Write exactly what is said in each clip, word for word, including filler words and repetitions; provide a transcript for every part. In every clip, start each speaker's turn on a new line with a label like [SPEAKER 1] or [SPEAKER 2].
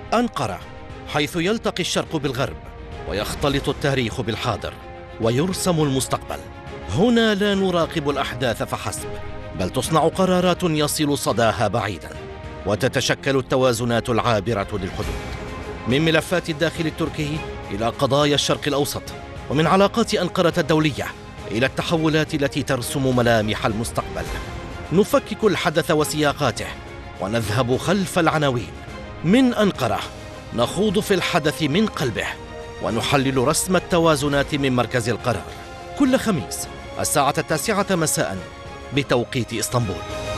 [SPEAKER 1] أنقرة، حيث يلتقي الشرق بالغرب ويختلط التاريخ بالحاضر ويرسم المستقبل. هنا لا نراقب الأحداث فحسب، بل تصنع قرارات يصل صداها بعيدا، وتتشكل التوازنات العابرة للحدود، من ملفات الداخل التركي إلى قضايا الشرق الأوسط، ومن علاقات أنقرة الدولية إلى التحولات التي ترسم ملامح المستقبل. نفكك الحدث وسياقاته ونذهب خلف العناوين. من أنقرة نخوض في الحدث من قلبه ونحلل رسم التوازنات من مركز القرار، كل خميس الساعة التاسعة مساء بتوقيت إسطنبول.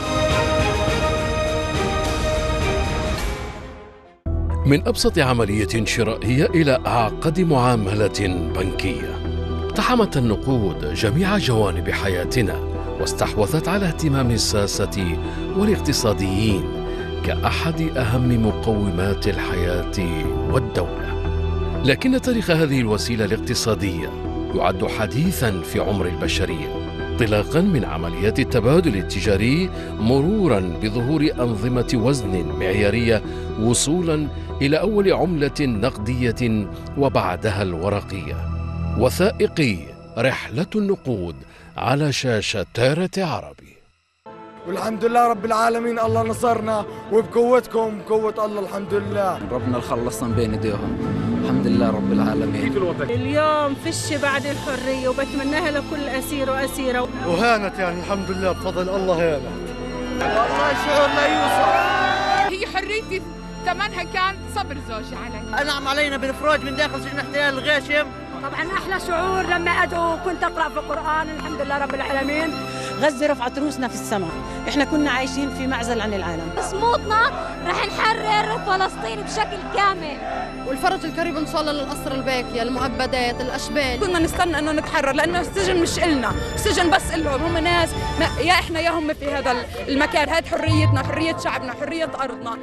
[SPEAKER 2] من أبسط عملية شرائية إلى أعقد معاملة بنكية، اقتحمت النقود جميع جوانب حياتنا واستحوذت على اهتمام الساسة والاقتصاديين كأحد أهم مقومات الحياة والدولة. لكن تاريخ هذه الوسيلة الاقتصادية يعد حديثاً في عمر البشرية، انطلاقاً من عمليات التبادل التجاري مروراً بظهور أنظمة وزن معيارية وصولاً إلى أول عملة نقدية وبعدها الورقية. وثائقي رحلة النقود على شاشة تارت عربي.
[SPEAKER 3] والحمد لله رب العالمين، الله نصرنا وبقوتكم بقوة الله الحمد لله.
[SPEAKER 4] ربنا خلصنا بين ايديهم الحمد لله رب العالمين.
[SPEAKER 5] اليوم فش بعد الحرية وبتمناها لكل أسير وأسيرة،
[SPEAKER 6] وهانت يعني الحمد لله بفضل الله هانت.
[SPEAKER 3] والله شعور لا يوصف.
[SPEAKER 7] هي حريتي ثمنها كان صبر زوجي علي.
[SPEAKER 8] أنعم علينا بالإفراج من داخل سجن احتلال الغاشم.
[SPEAKER 9] طبعا أحلى شعور لما أدعو وكنت أقرأ في القرآن الحمد لله رب العالمين. غزة رفعت رؤوسنا في السماء، إحنا كنا عايشين في معزل عن العالم.
[SPEAKER 10] صمودنا رح نحرر فلسطين بشكل كامل،
[SPEAKER 11] والفرج القريب إن شاء الله للأسرى الباكية، المؤبدات، الأشبال.
[SPEAKER 7] كنا نستنى إنه نتحرر لأنه السجن مش إلنا، السجن بس إلهم، هم ناس يا إحنا يا هم في هذا المكان. هذه حريتنا، حرية شعبنا، حرية أرضنا.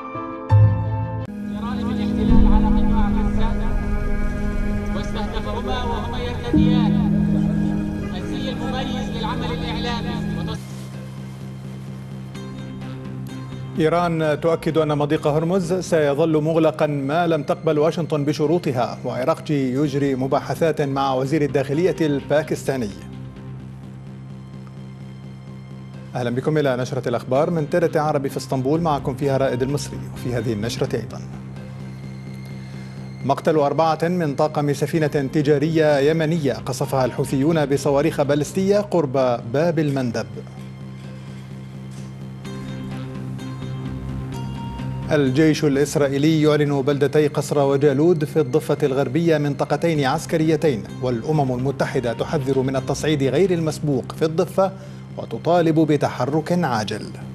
[SPEAKER 12] واستهدفهما وهما يرتديان الزي المميز للعمل الإعلامي.
[SPEAKER 13] إيران تؤكد أن مضيق هرمز سيظل مغلقا ما لم تقبل واشنطن بشروطها، وعراقجي يجري مباحثات مع وزير الداخلية الباكستاني. أهلا بكم إلى نشرة الأخبار من تارت عربي في اسطنبول، معكم فيها رائد المصري. وفي هذه النشرة أيضا مقتل أربعة من طاقم سفينة تجارية يمنية قصفها الحوثيون بصواريخ باليستية قرب باب المندب. الجيش الإسرائيلي يعلن بلدتي قصر وجالود في الضفة الغربية منطقتين عسكريتين، والأمم المتحدة تحذر من التصعيد غير المسبوق في الضفة وتطالب بتحرك عاجل.